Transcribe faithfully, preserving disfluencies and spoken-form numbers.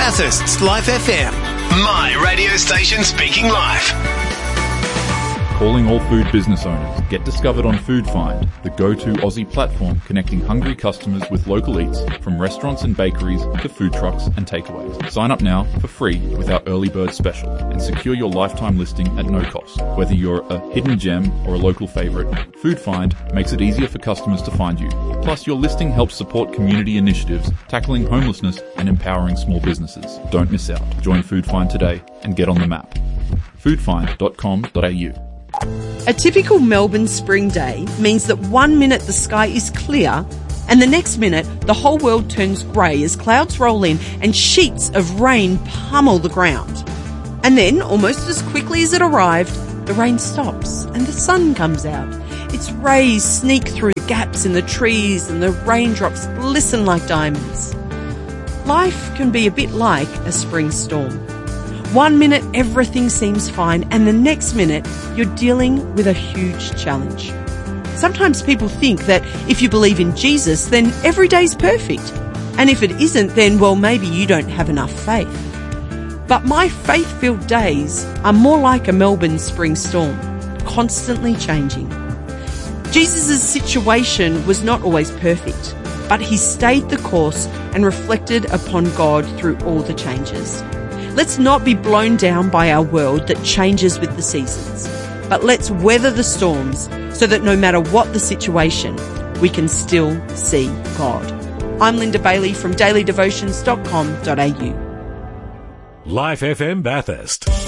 Bathurst's Life F M. My radio station speaking live. Calling all food business owners. Get discovered on Food Find, the go-to Aussie platform connecting hungry customers with local eats from restaurants and bakeries to food trucks and takeaways. Sign up now for free with our early bird special and secure your lifetime listing at no cost. Whether you're a hidden gem or a local favourite, Food Find makes it easier for customers to find you. Plus, your listing helps support community initiatives tackling homelessness and empowering small businesses. Don't miss out. Join Food Find today and get on the map. food find dot com dot a u. A typical Melbourne spring day means that one minute the sky is clear and the next minute the whole world turns grey as clouds roll in and sheets of rain pummel the ground. And then, almost as quickly as it arrived, the rain stops and the sun comes out. Its rays sneak through gaps in the trees and the raindrops glisten like diamonds. Life can be a bit like a spring storm. One minute everything seems fine and the next minute you're dealing with a huge challenge. Sometimes people think that if you believe in Jesus, then every day's perfect. And if it isn't, then, well, maybe you don't have enough faith. But my faith-filled days are more like a Melbourne spring storm, constantly changing. Jesus' situation was not always perfect, but he stayed the course and reflected upon God through all the changes. Let's not be blown down by our world that changes with the seasons, but let's weather the storms so that no matter what the situation, we can still see God. I'm Linda Bailey from daily devotions dot com dot a u. Life F M Bathurst.